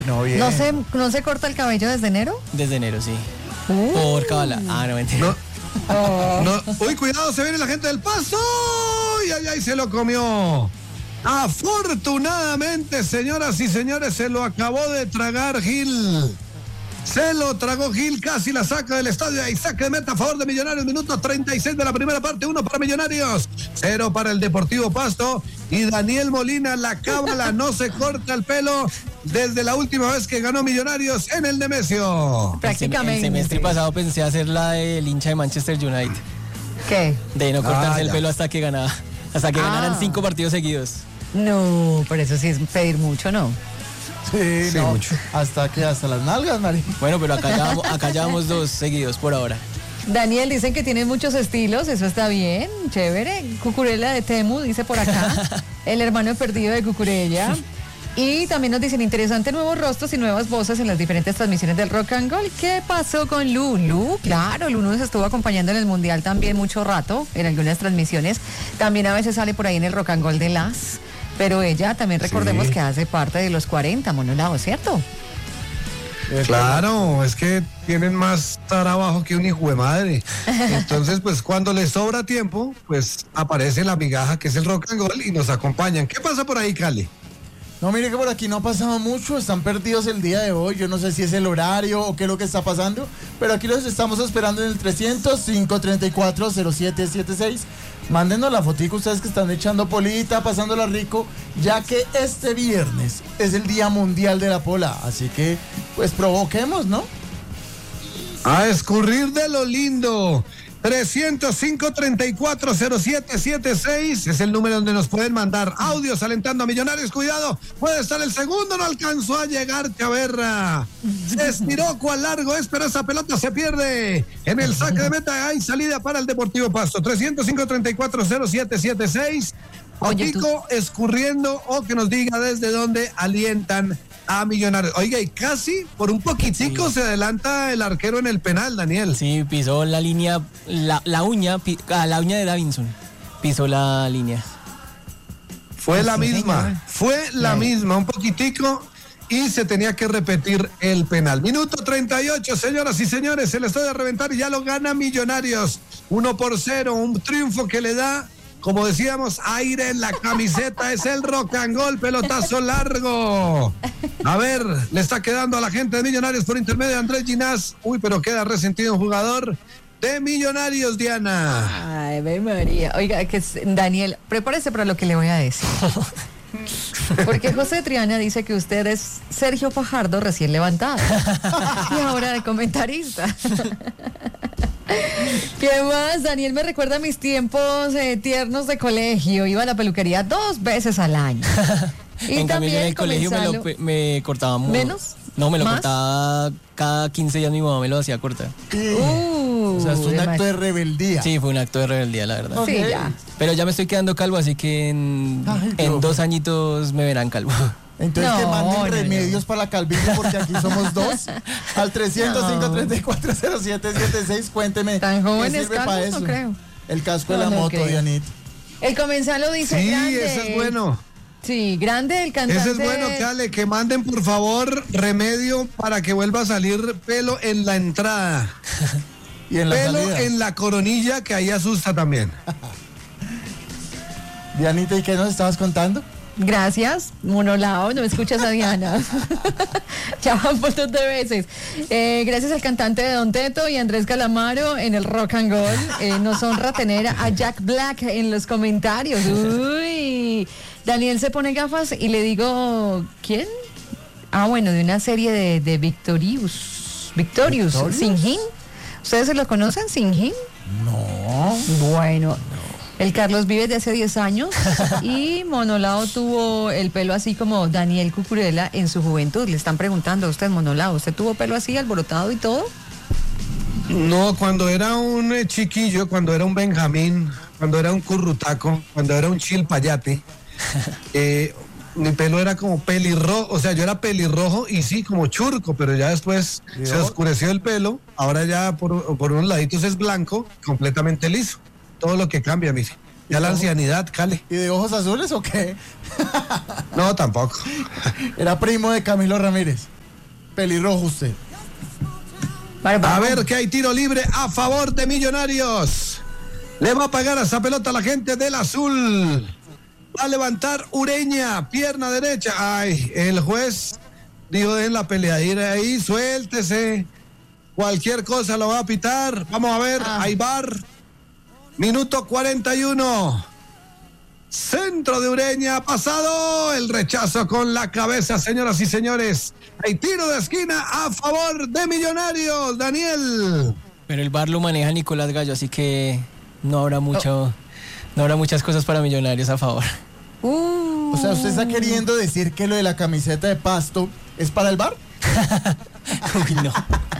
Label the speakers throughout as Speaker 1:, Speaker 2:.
Speaker 1: No, bien.
Speaker 2: ¿No se corta el cabello desde enero?
Speaker 3: Desde enero, sí. Por Kabbalah. Ah, no, mentira.
Speaker 1: No. Uy, cuidado, se viene la gente del Pasto. Y ay, se lo comió. Afortunadamente, señoras y señores, se lo acabó de tragar Gil. Se lo tragó Gil, casi la saca del estadio. Y saque de meta a favor de Millonarios. Minuto 36 de la primera parte. 1 para Millonarios, 0 para el Deportivo Pasto. Y Daniel Molina, la cábala, no se corta el pelo desde la última vez que ganó Millonarios en el Nemesio.
Speaker 2: Prácticamente.
Speaker 3: El semestre pasado pensé hacer la del hincha de Manchester United.
Speaker 2: ¿Qué?
Speaker 3: De no cortarse el
Speaker 1: ya.
Speaker 3: pelo hasta que ganaba. Hasta que ganaran 5 partidos seguidos.
Speaker 2: No, por eso sí es pedir mucho, ¿no?
Speaker 1: Sí,
Speaker 4: no,
Speaker 1: mucho.
Speaker 4: hasta las nalgas, Mari.
Speaker 3: Bueno, pero acá ya vamos 2 seguidos por ahora.
Speaker 2: Daniel, dicen que tienes muchos estilos, eso está bien, chévere. Cucurella de Temu, dice por acá, el hermano perdido de Cucurella. Y también nos dicen, interesante, nuevos rostros y nuevas voces en las diferentes transmisiones del Rock and Roll. ¿Qué pasó con Lu? Lu, claro, Lu nos estuvo acompañando en el Mundial también mucho rato, en algunas transmisiones. También a veces sale por ahí en el Rock and Roll de las... Pero ella también recordemos que hace parte de los 40, Monolao, ¿cierto?
Speaker 1: Claro, es que tienen más trabajo que un hijo de madre. Entonces, pues cuando les sobra tiempo, pues aparece la migaja que es el Rock and Roll y nos acompañan. ¿Qué pasa por ahí, Cali?
Speaker 4: No, mire que por aquí no ha pasado mucho, están perdidos el día de hoy, yo no sé si es el horario o qué es lo que está pasando, pero aquí los estamos esperando en el 300-534-0776. Mándenos la fotico ustedes que están echando polita, pasándola rico, ya que este viernes es el Día Mundial de la Pola, así que pues provoquemos, ¿no?
Speaker 1: A escurrir de lo lindo. 305-340776 es el número donde nos pueden mandar audios alentando a Millonarios. Cuidado, puede estar el segundo, no alcanzó a llegar Chaverra. Se estiró cual largo es, pero esa pelota se pierde en el saque de meta. Hay salida para el Deportivo Pasto. 305-340776. Otico escurriendo o que nos diga desde dónde alientan a Millonarios. Oiga, y casi por un poquitico se adelanta el arquero en el penal, Daniel.
Speaker 3: Sí, pisó la línea, la uña de Davinson. Pisó la línea.
Speaker 1: Fue la misma,
Speaker 2: señor.
Speaker 1: fue la misma, un poquitico y se tenía que repetir el penal. Minuto 38, señoras y señores, se le estoy a reventar y ya lo gana Millonarios. 1-0, un triunfo que le da, como decíamos, aire en la camiseta. Es el Rock and Roll, pelotazo largo. A ver, le está quedando a la gente de Millonarios por intermedio de Andrés Ginás. Uy, pero queda resentido un jugador de Millonarios, Diana.
Speaker 2: Ay, ve María. Oiga, Daniel, prepárese para lo que le voy a decir. Porque José Triana dice que usted es Sergio Fajardo recién levantado. Y ahora de comentarista. ¿Qué más? Daniel me recuerda a mis tiempos tiernos de colegio. Iba a la peluquería 2 veces al año. Y
Speaker 3: En cambio, yo en el colegio me cortaba mucho.
Speaker 2: ¿Menos?
Speaker 3: No, me lo
Speaker 2: ¿Más?
Speaker 3: cortaba cada 15 días, mi mamá me lo hacía cortar.
Speaker 4: O sea, es un acto de rebeldía.
Speaker 3: Sí, fue un acto de rebeldía, la verdad.
Speaker 2: Sí, ya.
Speaker 3: Pero ya me estoy quedando calvo, así que en 2 añitos me verán calvo.
Speaker 4: Entonces que
Speaker 2: No,
Speaker 4: manden
Speaker 2: no,
Speaker 4: remedios para la calvicie porque aquí somos 2. Al 305-340776, cuénteme.
Speaker 2: Tan
Speaker 4: ¿qué
Speaker 2: jóvenes
Speaker 4: sirve para
Speaker 2: calvos,
Speaker 4: eso?
Speaker 2: no creo.
Speaker 4: El casco de
Speaker 2: No,
Speaker 4: la
Speaker 2: no
Speaker 4: moto,
Speaker 2: creo.
Speaker 4: Dianit.
Speaker 2: El comensal lo dice
Speaker 1: Sí,
Speaker 2: grande.
Speaker 1: ese es bueno.
Speaker 2: Sí, grande el cantante.
Speaker 1: Ese es bueno, Cale, que manden por favor remedio para que vuelva a salir pelo en la entrada.
Speaker 4: Y en la
Speaker 1: Pelo
Speaker 4: salida.
Speaker 1: en la coronilla, que ahí asusta también.
Speaker 4: Dianita, ¿y qué nos estabas contando?
Speaker 2: Gracias, Monolao, no me escuchas a Diana. Ya van por 2 veces. Gracias al cantante de Don Teto y Andrés Calamaro en el Rock and Roll. Nos honra tener a Jack Black en los comentarios. Uy, Daniel se pone gafas y le digo, ¿quién? Ah, bueno, de una serie de Victorious, Singhin. ¿Ustedes se lo conocen, Singhin?
Speaker 4: No.
Speaker 2: Bueno, el Carlos vive de hace 10 años y Monolao tuvo el pelo así como Daniel Cucurella en su juventud. Le están preguntando a usted, Monolao, ¿usted tuvo pelo así, alborotado y todo?
Speaker 1: No, cuando era un chiquillo, cuando era un Benjamín, cuando era un currutaco, cuando era un chilpayate, mi pelo era como pelirrojo, o sea, yo era pelirrojo y sí, como churco, pero ya después se oscureció el pelo, ahora ya por unos laditos es blanco, completamente liso. Todo lo que cambia, mire. Ya la ancianidad, Cale.
Speaker 4: ¿Y de ojos azules o qué?
Speaker 1: No, tampoco.
Speaker 4: Era primo de Camilo Ramírez. Pelirrojo usted.
Speaker 1: A ver que hay tiro libre a favor de Millonarios. Le va a pagar a esa pelota a la gente del azul. Va a levantar Ureña, pierna derecha. Ay, el juez dijo en la peleadera ahí, suéltese. Cualquier cosa lo va a pitar. Vamos a ver, hay VAR. Minuto 41. Centro de Ureña, ha pasado el rechazo con la cabeza, señoras y señores. Hay tiro de esquina a favor de Millonarios, Daniel.
Speaker 3: Pero el VAR lo maneja Nicolás Gallo, así que no habrá muchas cosas para Millonarios a favor.
Speaker 4: O sea, ¿usted está queriendo decir que lo de la camiseta de Pasto es para el VAR?
Speaker 3: Uy, no.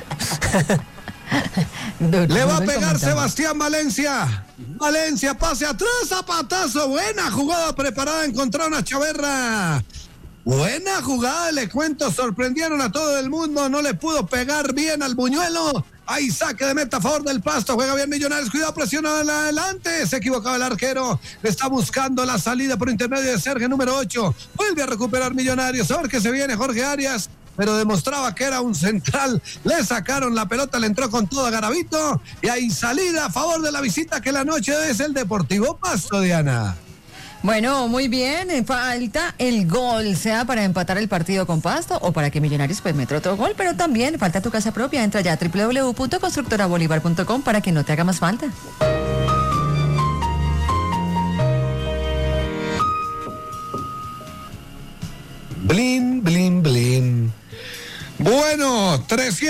Speaker 1: Le va a pegar Sebastián Valencia. Valencia, pase atrás, zapatazo. Buena jugada preparada, encontraron a Chaverra. Buena jugada, le cuento, sorprendieron a todo el mundo. No le pudo pegar bien al buñuelo. Hay saque de meta a favor del Pasto. Juega bien Millonarios. Cuidado, presiona adelante. Se equivocaba el arquero. Está buscando la salida por intermedio de Sergio, número 8. Vuelve a recuperar Millonarios. A ver que se viene Jorge Arias. Pero demostraba que era un central. Le sacaron la pelota, le entró con todo a Garavito. Y hay salida a favor de la visita que la noche es el Deportivo Pasto, Diana.
Speaker 2: Bueno, muy bien, falta el gol, sea para empatar el partido con Pasto o para que Millonarios pues meta otro gol, pero también falta tu casa propia. Entra ya a www.constructorabolivar.com para que no te haga más falta.
Speaker 1: Blin, blin, blin. Bueno,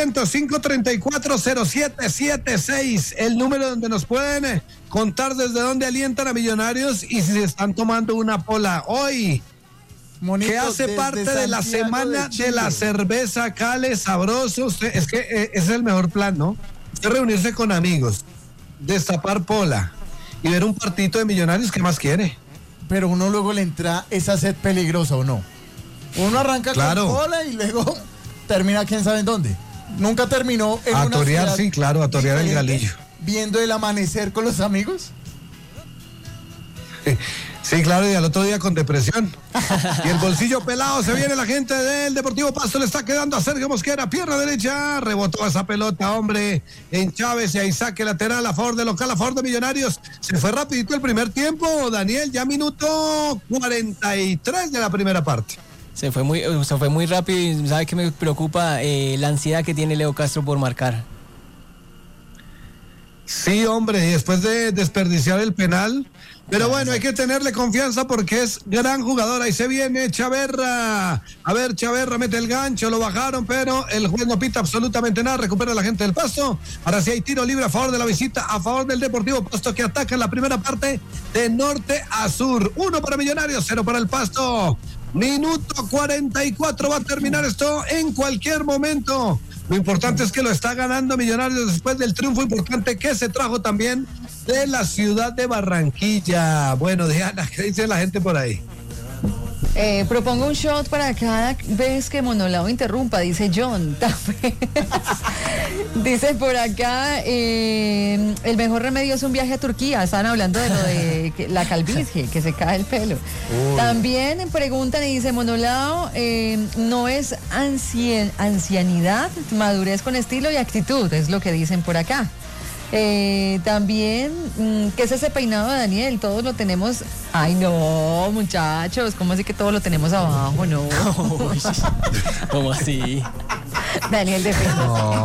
Speaker 1: 305-340776, el número donde nos pueden contar desde dónde alientan a Millonarios y si se están tomando una pola hoy. Monito, que hace parte de la semana de la cerveza, Cale, sabroso. Usted, es que ese es el mejor plan, ¿no? Usted reunirse con amigos, destapar pola y ver un partito de Millonarios, ¿qué más quiere?
Speaker 4: Pero uno luego le entra esa sed peligrosa, ¿o no? Uno arranca con pola y luego termina quién sabe en dónde. Nunca terminó en
Speaker 1: a
Speaker 4: una
Speaker 1: torear,
Speaker 4: ciudad
Speaker 1: sí, claro, a torear el galillo.
Speaker 4: Viendo el amanecer con los amigos.
Speaker 1: Sí, claro, y al otro día con depresión. Y el bolsillo pelado, se viene la gente del Deportivo Pasto, le está quedando a Sergio Mosquera, pierna derecha, rebotó esa pelota, hombre, en Chávez, y ahí saque lateral a favor de local, a favor de Millonarios. Se fue rapidito el primer tiempo, Daniel, ya minuto 43 de la primera parte.
Speaker 3: Se fue muy rápido y ¿sabe qué me preocupa? La ansiedad que tiene Leo Castro por marcar.
Speaker 1: Sí, hombre, y después de desperdiciar el penal, pero bueno, hay que tenerle confianza porque es gran jugador. Ahí se viene Chaverra. A ver, Chaverra mete el gancho, lo bajaron, pero el juez no pita absolutamente nada, recupera la gente del Pasto. Ahora sí hay tiro libre a favor de la visita, a favor del Deportivo Pasto, que ataca en la primera parte de norte a sur. 1 para Millonarios, 0 para el Pasto. Minuto 44, va a terminar esto en cualquier momento. Lo importante es que lo está ganando Millonarios después del triunfo importante que se trajo también de la ciudad de Barranquilla. Bueno, Diana, ¿qué dice la gente por ahí?
Speaker 2: Propongo un shot para cada vez que Monolao interrumpa, dice John. Dice por acá, el mejor remedio es un viaje a Turquía. Estaban hablando de lo de la calvicie, que se cae el pelo. Uy. También preguntan y dice Monolao, no es ancianidad, madurez con estilo y actitud, es lo que dicen por acá. También, ¿qué es ese peinado de Daniel? Todos lo tenemos. Ay, no, muchachos, ¿cómo así que todos lo tenemos abajo? No.
Speaker 3: ¿Cómo así?
Speaker 2: Daniel de
Speaker 1: No.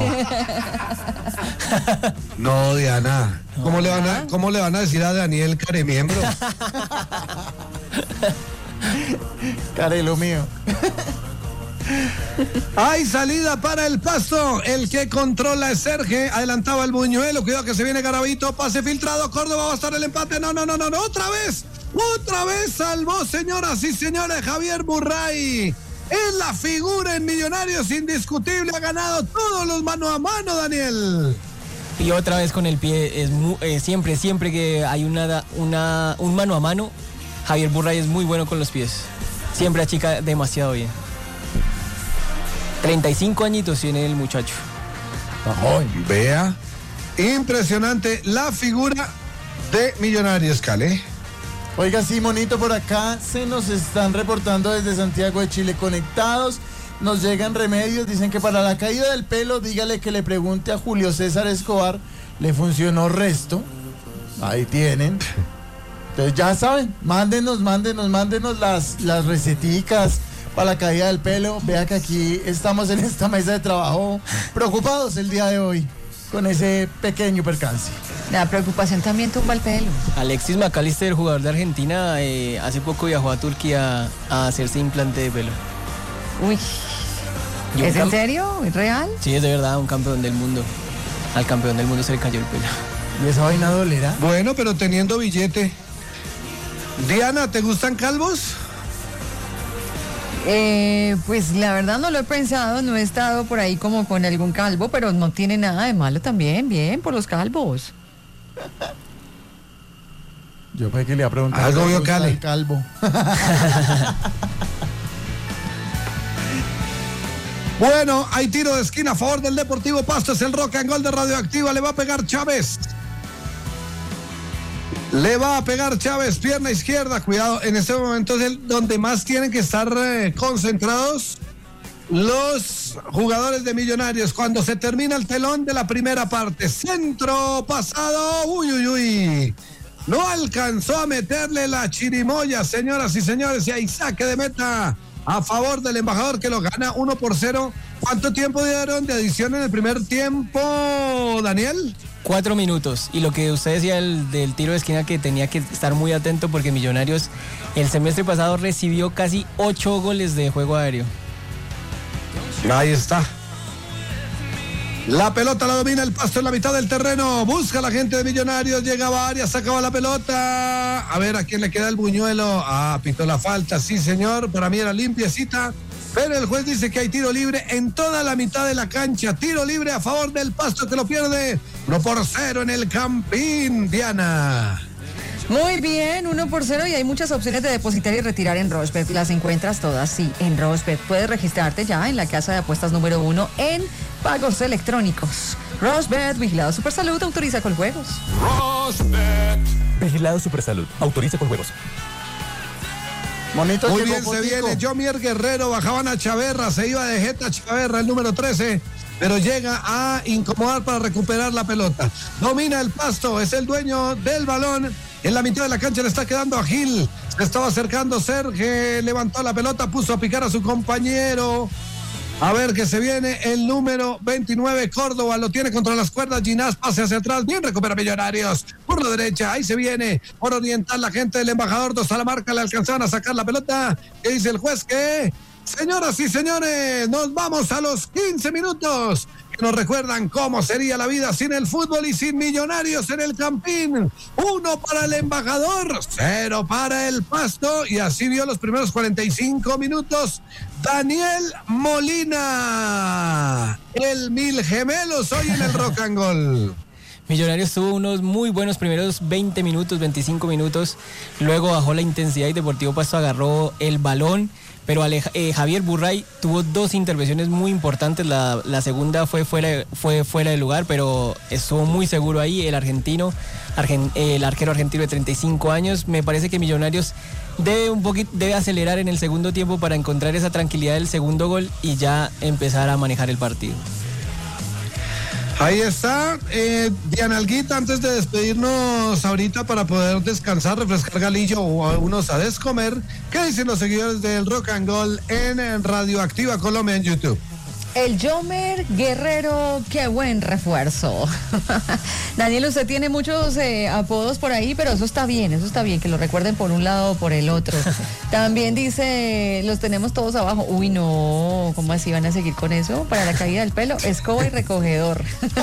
Speaker 1: No, Diana. ¿Cómo le van a decir a Daniel caremiembro?
Speaker 4: Carelo mío.
Speaker 1: Hay salida para el Pasto. El que controla es Sergio. Adelantaba el buñuelo. Cuidado que se viene Garavito. Pase filtrado. Córdoba va a estar el empate. No. Otra vez salvó, señoras y señores, Javier Burray. Es la figura en Millonarios indiscutible. Ha ganado todos los mano a mano, Daniel.
Speaker 3: Y otra vez con el pie. Siempre que hay un mano a mano, Javier Burray es muy bueno con los pies. Siempre achica demasiado bien. 35 añitos tiene el muchacho.
Speaker 1: Vea, impresionante la figura de Millonarios, Cale.
Speaker 4: Oiga, sí, monito, por acá se nos están reportando desde Santiago de Chile conectados. Nos llegan remedios, dicen que para la caída del pelo, dígale que le pregunte a Julio César Escobar, le funcionó resto. Ahí tienen. Entonces ya saben, mándenos las receticas para la caída del pelo. Vea que aquí estamos en esta mesa de trabajo preocupados el día de hoy con ese pequeño percance.
Speaker 2: La preocupación también tumba el pelo.
Speaker 3: Alexis McAllister, jugador de Argentina, hace poco viajó a Turquía a hacerse implante de pelo.
Speaker 2: Uy, ¿es en serio? ¿Es real?
Speaker 3: Sí, es de verdad, un campeón del mundo. Al campeón del mundo se le cayó el pelo.
Speaker 4: ¿Y esa vaina dolerá?
Speaker 1: Bueno, pero teniendo billete. Diana, ¿te gustan calvos?
Speaker 2: Pues la verdad no lo he pensado, no he estado por ahí como con algún calvo, pero no tiene nada de malo también, bien, por los calvos.
Speaker 4: Yo pensé que le iba a preguntar
Speaker 1: algo vio
Speaker 4: Cali.
Speaker 1: Cali.
Speaker 4: Calvo.
Speaker 1: Bueno, hay tiro de esquina a favor del Deportivo Pasto, es el Rock and Roll de Radioactiva, le va a pegar Chávez. Le va a pegar Chávez, pierna izquierda, cuidado, en este momento es el donde más tienen que estar concentrados los jugadores de Millonarios. Cuando se termina el telón de la primera parte, centro pasado, uy, no alcanzó a meterle la chirimoya, señoras y señores, y hay saque de meta a favor del embajador que lo gana 1-0. ¿Cuánto tiempo dieron de adición en el primer tiempo, Daniel?
Speaker 3: 4 minutos. Y lo que usted decía del tiro de esquina, que tenía que estar muy atento porque Millonarios el semestre pasado recibió casi 8 goles de juego aéreo.
Speaker 1: Ahí está. La pelota la domina el Pasto en la mitad del terreno. Busca la gente de Millonarios. Llegaba Arias, sacaba la pelota. A ver a quién le queda el buñuelo. Pitó la falta. Sí, señor. Para mí era limpiecita. Pero el juez dice que hay tiro libre en toda la mitad de la cancha. Tiro libre a favor del Pasto que lo pierde 1-0 en el Campín, Diana.
Speaker 2: Muy bien, 1-0 y hay muchas opciones de depositar y retirar en Rosbet. Las encuentras todas, sí, en Rosbet. Puedes registrarte ya en la casa de apuestas número 1 en pagos electrónicos. Rosbet, vigilado Supersalud, autoriza con juegos.
Speaker 5: Rosbet. Vigilado Supersalud, autoriza con juegos.
Speaker 4: Monito,
Speaker 1: muy bien, se viene Jomier Guerrero, bajaban a Chaverra, se iba de jeta Chaverra, el número 13, pero llega a incomodar para recuperar la pelota. Domina el Pasto, es el dueño del balón. En la mitad de la cancha le está quedando a Gil. Se estaba acercando Sergio, levantó la pelota, puso a picar a su compañero. A ver que se viene el número 29, Córdoba, lo tiene contra las cuerdas, Ginás, pase hacia atrás, bien recupera Millonarios, por la derecha, ahí se viene, por orientar la gente del embajador, dos a la marca, le alcanzaron a sacar la pelota, ¿qué dice el juez? Que, señoras y señores, nos vamos a los 15 minutos, que nos recuerdan cómo sería la vida sin el fútbol y sin Millonarios en el Campín. 1 para el embajador, 0 para el Pasto, y así vio los primeros 45 minutos Daniel Molina, el Mil Gemelos hoy en el Rock and Roll.
Speaker 3: Millonarios tuvo unos muy buenos primeros 20 minutos, 25 minutos, luego bajó la intensidad y Deportivo Pasto agarró el balón, pero Javier Burray tuvo 2 intervenciones muy importantes. La segunda fue fuera de lugar, pero estuvo muy seguro ahí el arquero argentino de 35 años. Me parece que Millonarios debe acelerar en el segundo tiempo para encontrar esa tranquilidad del segundo gol y ya empezar a manejar el partido.
Speaker 1: Ahí está, Diana Alguita, antes de despedirnos ahorita para poder descansar, refrescar galillo o unos a descomer, ¿qué dicen los seguidores del Rock and Roll en Radioactiva Colombia en YouTube?
Speaker 2: El Jomer Guerrero, qué buen refuerzo. Daniel, usted tiene muchos apodos por ahí, pero eso está bien, que lo recuerden por un lado o por el otro. También dice, los tenemos todos abajo. Uy, no, ¿cómo así van a seguir con eso? Para la caída del pelo, escoba y recogedor.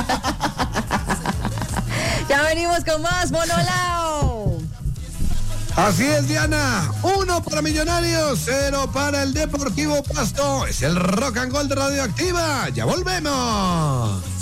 Speaker 2: Ya venimos con más, Monolao.
Speaker 1: Así es, Diana. 1 para Millonarios, 0 para el Deportivo Pasto. Es el Rock and Roll de Radioactiva. Ya volvemos.